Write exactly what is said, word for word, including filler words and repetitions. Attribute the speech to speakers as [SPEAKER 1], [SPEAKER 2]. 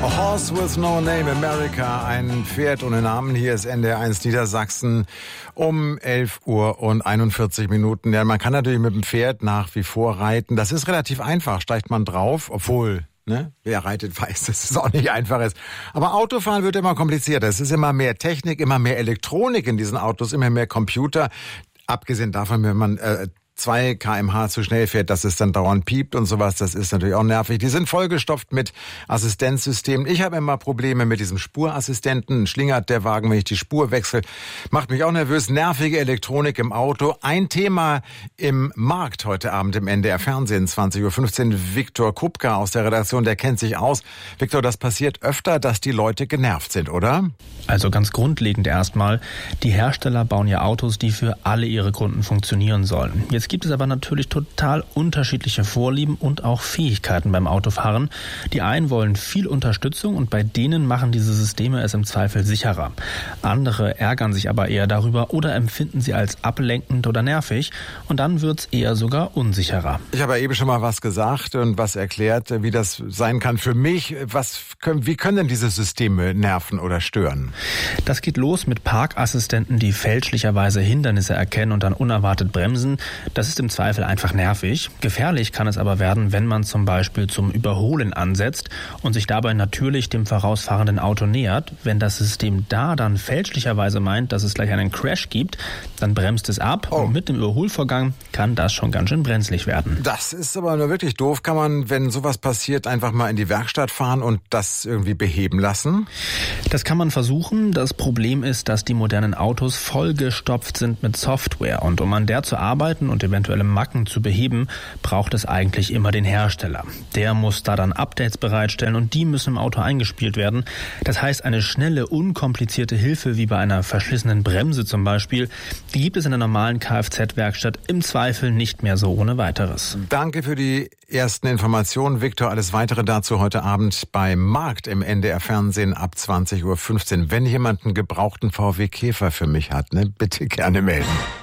[SPEAKER 1] A Horse with No Name, America, ein Pferd ohne Namen. Hier ist N D R eins Niedersachsen um elf Uhr und einundvierzig Minuten. Ja, man kann natürlich mit dem Pferd nach wie vor reiten. Das ist relativ einfach, steigt man drauf, obwohl, ne, wer reitet weiß, dass es auch nicht einfach ist. Aber Autofahren wird immer komplizierter. Es ist immer mehr Technik, immer mehr Elektronik in diesen Autos, immer mehr Computer. Abgesehen davon, wenn man äh, zwei Kilometer pro Stunde zu schnell fährt, dass es dann dauernd piept und sowas, das ist natürlich auch nervig. Die sind vollgestopft mit Assistenzsystemen. Ich habe immer Probleme mit diesem Spurassistenten. Schlingert der Wagen, wenn ich die Spur wechsle. Macht mich auch nervös. Nervige Elektronik im Auto. Ein Thema im Markt heute Abend im N D R Fernsehen, zwanzig Uhr fünfzehn. Viktor Kupka aus der Redaktion, der kennt sich aus. Viktor, das passiert öfter, dass die Leute genervt sind, oder?
[SPEAKER 2] Also ganz grundlegend erstmal, die Hersteller bauen ja Autos, die für alle ihre Kunden funktionieren sollen. Jetzt gibt es aber natürlich total unterschiedliche Vorlieben und auch Fähigkeiten beim Autofahren. Die einen wollen viel Unterstützung und bei denen machen diese Systeme es im Zweifel sicherer. Andere ärgern sich aber eher darüber oder empfinden sie als ablenkend oder nervig und dann wird's eher sogar unsicherer.
[SPEAKER 1] Ich habe ja eben schon mal was gesagt und was erklärt, wie das sein kann für mich. Was können, wie können denn diese Systeme nerven oder stören?
[SPEAKER 2] Das geht los mit Parkassistenten, die fälschlicherweise Hindernisse erkennen und dann unerwartet bremsen. Das ist im Zweifel einfach nervig. Gefährlich kann es aber werden, wenn man zum Beispiel zum Überholen ansetzt und sich dabei natürlich dem vorausfahrenden Auto nähert. Wenn das System da dann fälschlicherweise meint, dass es gleich einen Crash gibt, dann bremst es ab oh. und mit dem Überholvorgang kann das schon ganz schön brenzlig werden.
[SPEAKER 1] Das ist aber nur wirklich doof. Kann man, wenn sowas passiert, einfach mal in die Werkstatt fahren und das irgendwie beheben lassen?
[SPEAKER 2] Das kann man versuchen. Das Problem ist, dass die modernen Autos vollgestopft sind mit Software und um an der zu arbeiten und eventuelle Macken zu beheben, braucht es eigentlich immer den Hersteller. Der muss da dann Updates bereitstellen und die müssen im Auto eingespielt werden. Das heißt, eine schnelle, unkomplizierte Hilfe wie bei einer verschlissenen Bremse zum Beispiel, die gibt es in der normalen Kfz-Werkstatt im Zweifel nicht mehr so ohne weiteres.
[SPEAKER 1] Danke für die ersten Informationen, Viktor. Alles Weitere dazu heute Abend beim Markt im N D R Fernsehen ab zwanzig Uhr fünfzehn. Wenn jemand einen gebrauchten V W Käfer für mich hat, ne, bitte gerne melden.